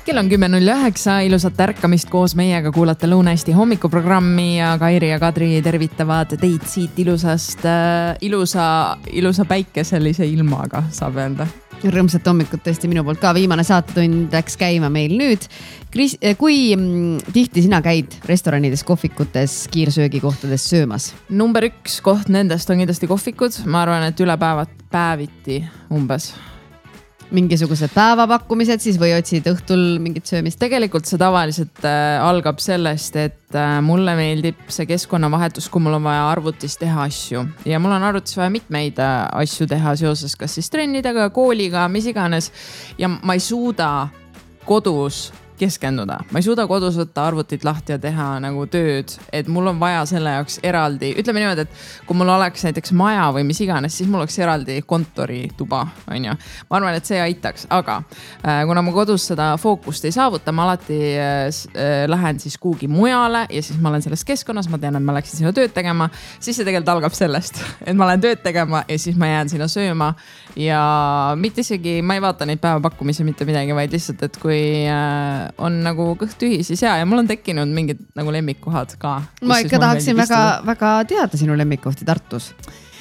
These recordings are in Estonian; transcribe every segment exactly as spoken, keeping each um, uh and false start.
Kell on kümme null üheksa, ilusat ärkamist koos meiega kuulate Lõuna-Eesti hommikuprogrammi ja Kairi ja Kadri tervitavad teid siit ilusast, äh, ilusa, ilusa päikeselise ilmaga, saab öelda. Rõõmsat hommikut tõesti minu poolt ka. Viimane saatetund läks käima meil nüüd. Kris, kui tihti sina käid restoranides, kohvikutes, kiirsöögikohtades söömas? Number üks koht nendest on kindlasti kohvikud. Ma arvan, et üle päevad päeviti umbes. Mingisugused päevapakkumised siis või otsid õhtul mingit söömist? Tegelikult see tavaliselt äh, algab sellest, et äh, mulle meeldib see keskkonnavahetus, kui mul on vaja arvutis teha asju. Ja mul on arvutis vaja mitmeid äh, asju teha seoses kas siis trennidega, kooliga, mis iganes. Ja ma ei suuda kodus keskenduda. Ma ei suuda kodus võtta arvutit lahti ja teha nagu tööd, et mul on vaja selle jaoks eraldi. Ütleme niimoodi, et kui mul oleks näiteks maja või mis iganes, siis mul oleks eraldi kontorituba, on ju. Ma arvan, et see aitaks, aga äh, kuna ma kodus seda fookust ei saavuta, ma alati äh, lähen siis kuhugi mujale ja siis ma olen selles keskkonnas, ma tean, et ma läksin sinna tööd tegema, siis see tegelikult algab sellest, et ma lähen tööd tegema ja siis ma jään sinna sööma ja mitte isegi, ma ei vaata neid päevapakkumisi mitte midagi, vaid lihtsalt, et kui äh, on nagu kõht tühi, siis jaa, ja mul on tekkinud mingid nagu lemmikkohad ka. Ma ikka tahaksin väga, väga teada sinu lemmikkohti Tartus.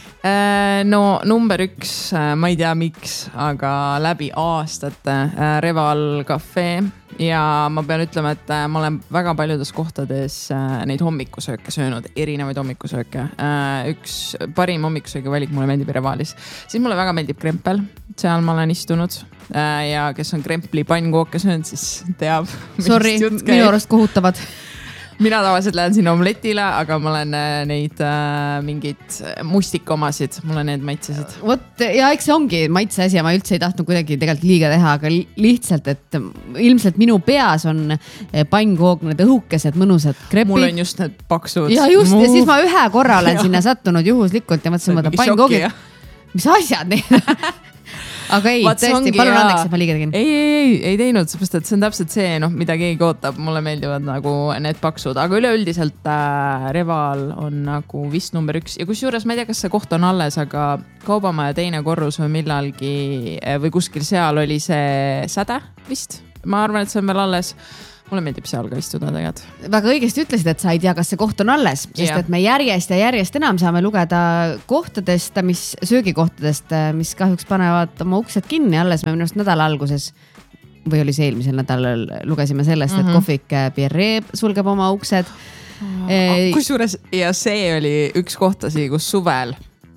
No number üks, ma ei tea miks, aga läbi aastate Reval Cafe ja ma pean ütlema, et ma olen väga paljudes kohtades neid hommikusööke söönud, erinevaid hommikusööke. Üks parim hommikusöögi valik mulle meeldib Revalis. Siis mulle väga meeldib krempel, seal ma olen istunud ja kes on krempli pannkooke söönud, siis teab. Sorry, minu arust kohutavad. Mina tavaliselt lähen sinna omletile, aga ma olen neid äh, mingid mustikomasid, mulle need maitsesid. Vot, ja eks see ongi maitse asi ja ma üldse ei tahtnud kuidagi tegelikult liiga teha, aga lihtsalt, et ilmselt minu peas on pannkook, need õhukesed, mõnusad krepid. Mul on just need paksud. Ja just, ja siis ma ühe korra olen sinna sattunud juhuslikult ja mõtlesin, et pannkoogi. Mis asjad need? Aga ei, Vaat tõesti, palun ja... andeks, et ma liiga tegin. Ei, ei, ei, ei teinud, seepärast, et see on täpselt see, noh, mida keegi ootab. Mulle meeldivad nagu need paksud, aga üleüldiselt äh, Reval on nagu vist number üks. Ja kus juures, ma ei tea, kas see koht on alles, aga Kaubamaja teine korrus või millalgi või kuskil seal oli see säde vist. Ma arvan, et see on veel alles. Mulle meeldib seal ka istuda tegelikult. Väga õigesti ütlesid, et sa ei tea, kas see koht on alles, sest yeah. et me järjest ja järjest enam saame lugeda kohtadest, mis söögikohtadest, mis kahjuks panevad oma uksed kinni alles. Me minust nädala alguses või oli see eelmisel nädalal lugesime sellest, mm-hmm. et kohvik Pierre sulgeb oma uksed. Oh, e... Kusjuures, ja see oli üks kohtasi, kus suvel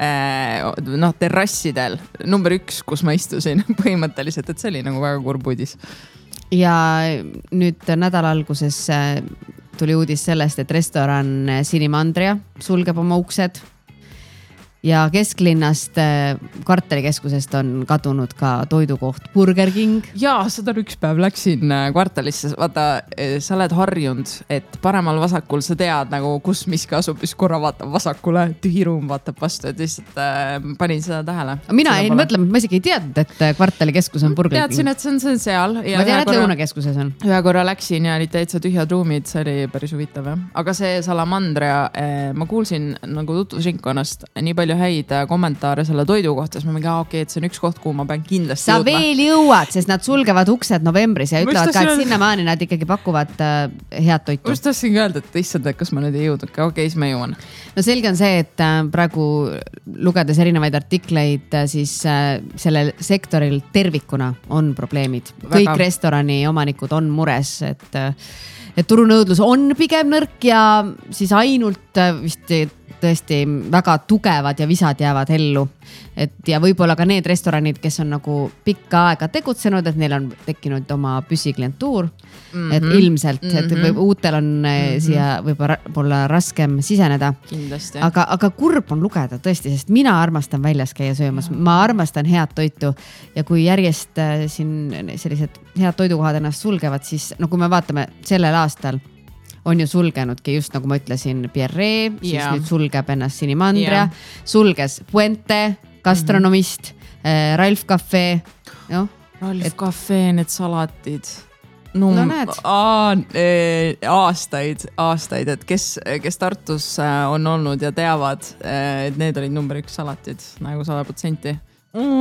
noh, terrassidel number üks, kus ma istusin põhimõtteliselt, et see oli nagu väga kurb uudis. Ja nüüd nädala alguses tuli uudis sellest, et restoran Sinimandria sulgeb oma uksed ja kesklinnast kvartalikeskusest on kadunud ka toidukoht Burger King. Jaa, seda üks päev läksin kvartalisse. Vaata, sa oled harjunud, et paremal vasakul sa tead nagu, kus miski asub, siis korra vaatab vasakule, tühiruum vaatab vastu, et lihtsalt äh, panin seda tähele. Mina ei mõtle, ma isegi ei teadnud, et kvartalikeskus on Burger King. Teadsin, et see on, see on seal. Ja ma tean, et lõunakeskuses on. Ühe korra läksin ja olid täitsa tühjad ruumid, see oli päris huvitav. Aga see Salamandria, eh, ma kuulsin nagu tutvusringkonnast nii palju häid kommentaare selle toidu kohta, siis ma mingi, okei, okay, et see on üks koht, kuhu ma pean kindlasti sa jõudma. Sa veel jõuad, sest nad sulgevad uksed novembris ja ütlevad ka, et sinna maani nad ikkagi pakuvad äh, head toitu. Ma just tahtsin öelda, et issand, et kas ma nüüd ei jõudnud. Okei, okay, siis ma jõuan. No selge on see, et äh, praegu lugedes erinevaid artikleid, äh, siis äh, sellel sektoril tervikuna on probleemid. Väga. Kõik restorani omanikud on mures, et, äh, et turunõudlus on pigem nõrk ja siis ainult äh, vist tõesti väga tugevad ja visad jäävad ellu. Et, ja võib-olla ka need restoranid, kes on nagu pikka aega tegutsenud, et neil on tekkinud oma püsiklientuur. Mm-hmm. Et ilmselt, mm-hmm. et võib, uutel on mm-hmm. siia võib-olla raskem siseneda. Kindlasti. Aga, aga kurb on lugeda tõesti, sest mina armastan väljas käia söömas. Ma armastan head toitu ja kui järjest äh, siin sellised head toidukohad ennast sulgevad, siis no kui me vaatame sellel aastal, on ju sulgenudki just nagu ma ütlesin Pierre, siis yeah. nüüd sulgeb ennast Sinimandria, yeah. sulges Puente, Gastronomist, mm-hmm. äh, Ralf Cafe. No, Ralf et... Cafe, need salatid. No, no näed. Aa, e, aastaid, aastaid, et kes, kes Tartus on olnud ja teavad, et need olid number üks salatid, nagu sada protsenti. Oh.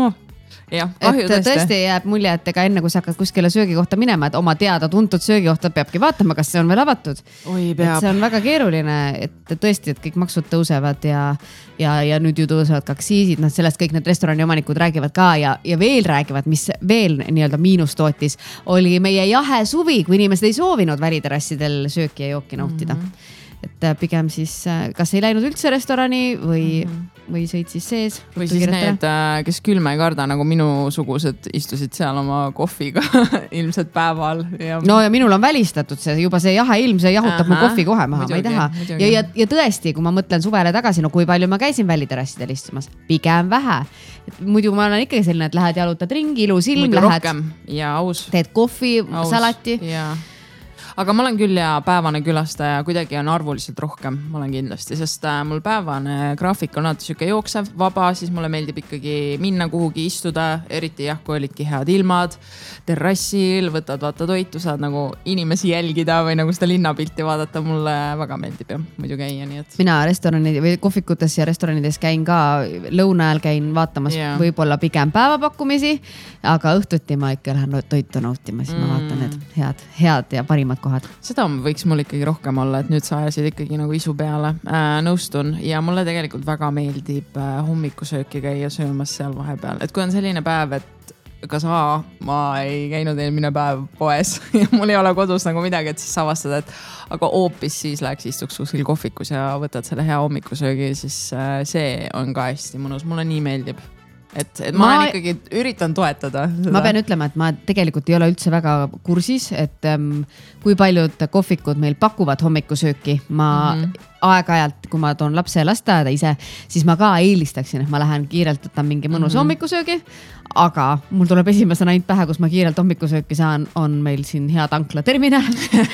jah, kahju tõesti. tõesti jääb mulje, et ega enne kui sa hakkad kuskile söögikohta minema, et oma teada tuntud söögikohta peabki vaatama, kas see on veel avatud. Oi, peab. Et see on väga keeruline, et tõesti, et kõik maksud tõusevad ja, ja, ja nüüd ju tõusevad ka aktsiisid, noh sellest kõik need restorani omanikud räägivad ka ja, ja veel räägivad, mis veel nii-öelda miinus tootis, oli meie jahe suvi, kui inimesed ei soovinud väliterassidel sööki ja jooki nautida. Mm-hmm. Et pigem siis, kas ei läinud üldse restorani või, mm-hmm. või sõid siis sees. Või siis need, kes külma ei karda, nagu minusugused istusid seal oma kohviga ilmselt päeval. Ja... no ja minul on välistatud see, juba see jahe ilm, see jahutab Aha, mu kohvi kohe maha, muidugi, ma ei taha. Ja, ja, ja tõesti, kui ma mõtlen suvele tagasi, no kui palju ma käisin väliterassidel istumas, pigem vähe. Muidu ma olen ikkagi selline, et lähed jalutad ringi, ilus ilm, muidu lähed. Rohkem ja aus. Teed kohvi, aus, salati. Ja. Aga ma olen küll ja päevane külastaja, kuidagi on arvuliselt rohkem, ma olen kindlasti, sest mul päevane graafik on alati siuke jooksev, vaba, siis mulle meeldib ikkagi minna kuhugi istuda, eriti jah, kui olidki head ilmad, terrassil, võtad vaata toitu, saad nagu inimesi jälgida või nagu seda linnapilti vaadata, mulle väga meeldib ja muidu käia, nii et. Mina restorani või kohvikutes ja restoranides käin ka, lõuna ajal käin vaatamas yeah. võib-olla pigem päevapakkumisi, aga õhtuti ma ikka lähen toitu nautima, siis mm. ma vaatan need head, head ja parimad kohad. Seda võiks mul ikkagi rohkem olla, et nüüd sa ajasid ikkagi nagu isu peale. Äh, nõustun ja mulle tegelikult väga meeldib äh, hommikusööki käia söömas seal vahepeal. Et kui on selline päev, et kas A, ma ei käinud eelmine päev poes ja mul ei ole kodus nagu midagi, et siis avastada, et aga hoopis siis läheks istuks kuskil kohvikus ja võtad selle hea hommikusöögi, siis äh, see on ka hästi mõnus. Mulle nii meeldib. Et, et ma, ma olen ikkagi üritan toetada seda. Ma pean ütlema, et ma tegelikult ei ole üldse väga kursis, et um, kui paljud kohvikud meil pakuvad hommikusööki. Ma mm-hmm. aeg-ajalt, kui ma toon lapse lasteaeda ise, siis ma ka eelistaksin, et ma lähen kiirelt võtan mingi mõnus mm-hmm. hommikusöögi. Aga mul tuleb esimesena ainult pähe, kus ma kiirelt hommikusööki saan, on meil siin hea tanklaterminal.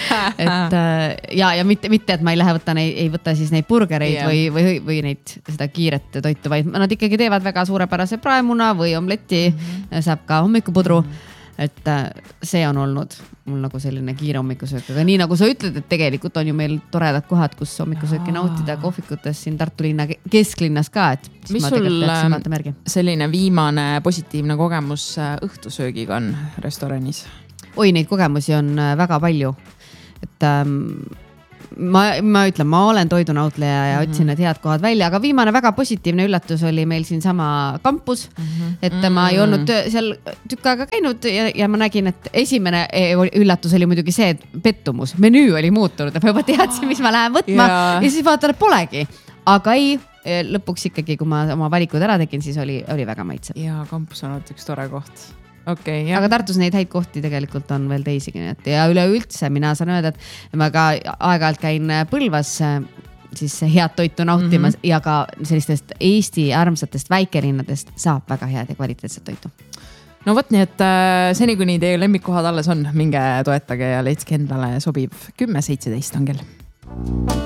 et ja, ja mitte, mitte, et ma ei lähe võtta, ei, ei võta siis neid burgereid yeah. või, või, või neid seda kiiret toitu, vaid nad ikkagi teevad väga suurepärase praemuna või omleti, mm-hmm. saab ka hommikupudru. Mm-hmm. Et see on olnud mul nagu selline kiire hommikusöök, aga nii nagu sa ütled, et tegelikult on ju meil toredad kohad, kus hommikusööki nautida kohvikutes siin Tartu linna kesklinnas ka, et mis sul selline viimane positiivne kogemus õhtusöögiga on restoranis? Oi, neid kogemusi on väga palju, et ähm, Ma, ma ütlen, ma olen toidunautleja ja mm-hmm. otsin need head kohad välja, aga viimane väga positiivne üllatus oli meil siin sama kampus, mm-hmm. et ma ei olnud seal tükk aega käinud ja, ja ma nägin, et esimene üllatus oli muidugi see, et pettumus, menüü oli muutunud, et ma juba teadsin, mis ma lähen võtma yeah. ja siis vaatan, et polegi, aga ei, lõpuks ikkagi, kui ma oma valikud ära tegin, siis oli, oli väga maitsev. Ja kampus on olnud üks tore koht. Okay, jah. Aga Tartus neid häid kohti tegelikult on veel teisigi. Ja üleüldse mina saan öelda, et ma ka aeg-ajalt käin Põlvas siis head toitu nautimas mm-hmm. ja ka sellistest Eesti armsatest väikelinnadest saab väga head ja kvaliteetset toitu. No võt nii, et äh, seni kuni teie lemmikkohad alles on, minge toetage ja leidske endale sobiv kümme seitseteist on kell.